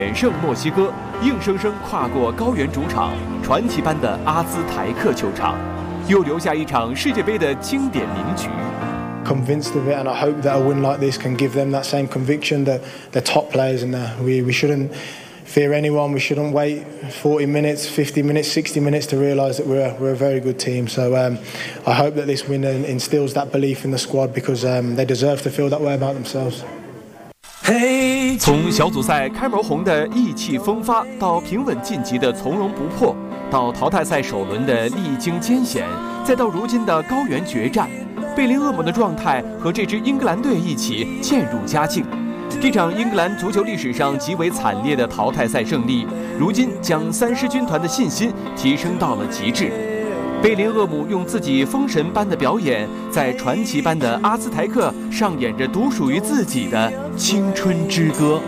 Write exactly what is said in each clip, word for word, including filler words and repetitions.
险胜墨西哥，硬生生跨过高原主场传奇般的阿兹台克球场，又留下一场世界杯的经典名局。 Convinced of it, and I hope that a win like this can give them that same conviction. That they're top players, and uh, we we shouldn't fear anyone. We shouldn't wait forty minutes, fifty minutes, sixty minutes to realise that we're we're a very good team. So um, I hope that this win instills that belief in the squad because um, they deserve to feel that way about themselves. 从小组赛开门红的意气风发，到平稳晋级的从容不迫，到淘汰赛首轮的历经艰险，再到如今的高原决战，贝林厄姆的状态和这支英格兰队一起渐入佳境。这场英格兰足球历史上极为惨烈的淘汰赛胜利，如今将三狮军团的信心提升到了极致。贝林厄姆用自己封神般的表演，在传奇般的阿兹台克上演着独属于自己的青春之歌。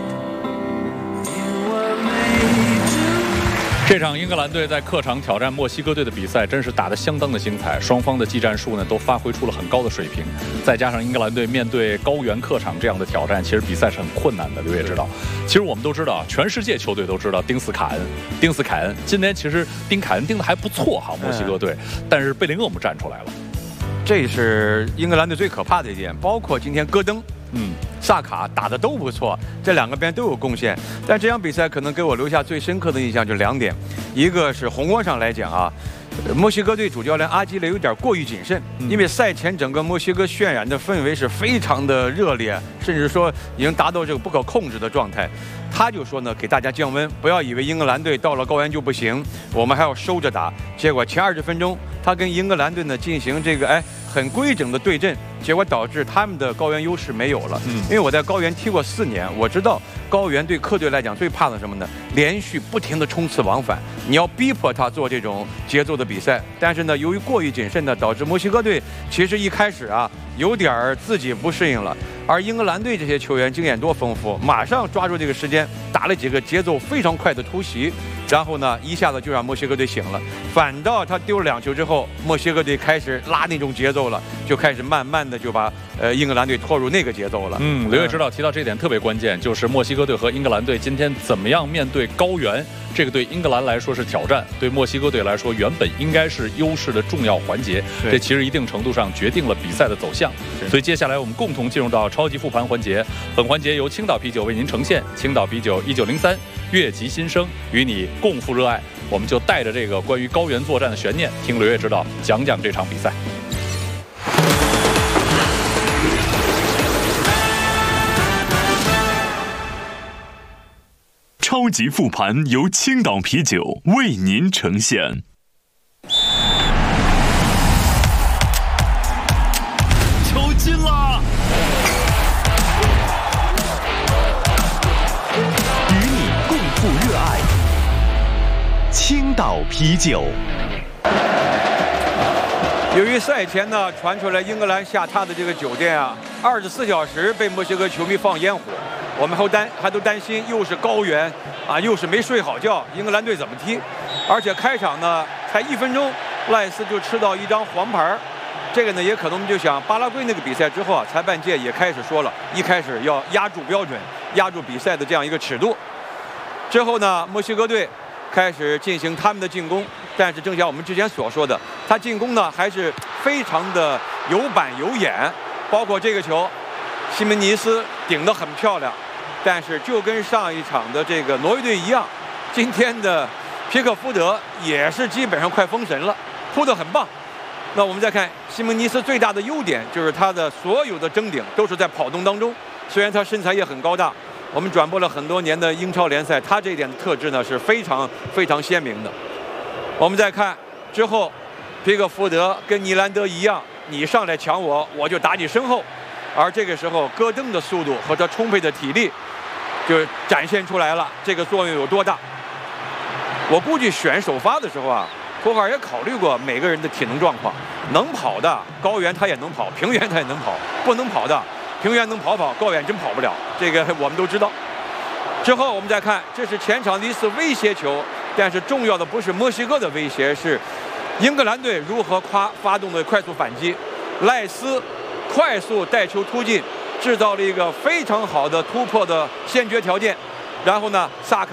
这场英格兰队在客场挑战墨西哥队的比赛真是打得相当的精彩，双方的技战术呢都发挥出了很高的水平，再加上英格兰队面对高原客场这样的挑战，其实比赛是很困难的。刘也知道，其实我们都知道，全世界球队都知道丁斯凯恩，丁斯凯恩今年其实丁凯恩盯得还不错哈，墨西哥队，但是贝林厄姆站出来了， 这是英格兰队最可怕的一点，包括今天戈登。嗯，萨卡打得都不错，这两个边都有贡献。但这场比赛可能给我留下最深刻的印象就两点，一个是宏观上来讲啊，墨西哥队主教练阿基雷有点过于谨慎，因为赛前整个墨西哥渲染的氛围是非常的热烈，甚至说已经达到这个不可控制的状态。他就说呢，给大家降温，不要以为英格兰队到了高原就不行，我们还要收着打。结果前二十分钟，他跟英格兰队呢进行这个哎很规整的对阵，结果导致他们的高原优势没有了。嗯，因为我在高原踢过四年，我知道高原对客队来讲最怕的什么呢？连续不停的冲刺往返，你要逼迫他做这种节奏的比赛。但是呢，由于过于谨慎呢，导致墨西哥队其实一开始啊有点自己不适应了。而英格兰队这些球员经验多丰富，马上抓住这个时间打了几个节奏非常快的突袭，然后呢一下子就让墨西哥队醒了。反倒他丢了两球之后，墨西哥队开始拉那种节奏了，就开始慢慢的就把呃英格兰队拖入那个节奏了。 嗯，刘也知道提到这点特别关键，就是墨西哥队和英格兰队今天怎么样面对高原，这个对英格兰来说是挑战，对墨西哥队来说原本应该是优势的重要环节，这其实一定程度上决定了比赛的走向。所以接下来我们共同进入到超级复盘环节，本环节由青岛啤酒为您呈现，青岛啤酒一九零三越级新生，与你共赴热爱。我们就带着这个关于高原作战的悬念，听刘也知道讲讲这场比赛。 超级复盘由青岛啤酒为您呈现。球进了！ 与你共赴热爱，青岛啤酒。 由于赛前呢传出来英格兰下榻的这个酒店啊，二十四小时被墨西哥球迷放烟火。我们还担还都担心，又是高原啊，又是没睡好觉，英格兰队怎么踢？而且开场呢才一分钟，赖斯就吃到一张黄牌。这个呢也可能就想巴拉圭那个比赛之后啊，裁判界也开始说了，一开始要压住标准，压住比赛的这样一个尺度。之后呢，墨西哥队开始进行他们的进攻，但是正像我们之前所说的，他进攻呢还是非常的有板有眼，包括这个球，西门尼斯顶得很漂亮。但是就跟上一场的这个挪威队一样，今天的皮克福德也是基本上快封神了，扑得很棒。那我们再看西门尼斯最大的优点就是他的所有的争顶都是在跑动当中，虽然他身材也很高大，我们转播了很多年的英超联赛，他这一点的特质呢是非常非常鲜明的。我们再看之后，皮克福德跟尼兰德一样，你上来抢我，我就打你身后。而这个时候，戈登的速度和他充沛的体力就展现出来了，这个作用有多大？我估计选首发的时候啊，图赫尔也考虑过每个人的体能状况，能跑的高原他也能跑，平原他也能跑，不能跑的平原能跑跑，高原真跑不了，这个我们都知道。之后我们再看，这是前场的一次威胁球，但是重要的不是墨西哥的威胁，是英格兰队如何夸发动的快速反击。赖斯快速带球突进，制造了一个非常好的突破的先决条件。 然后呢，萨卡。